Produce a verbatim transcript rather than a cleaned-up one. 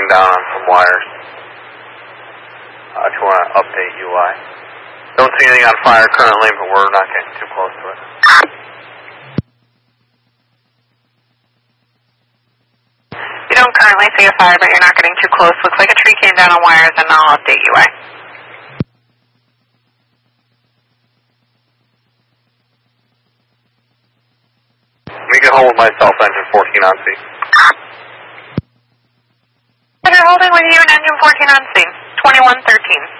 down on some wires. Uh, if you want to update U I. Don't see anything on fire currently, but we're not getting too close to it. You don't currently see a fire, but you're not getting too close. Looks like a tree came down on wires, and I'll update U I. Let me get home with myself, engine fourteen on C. You're holding with you and engine fourteen on C. twenty-one thirteen.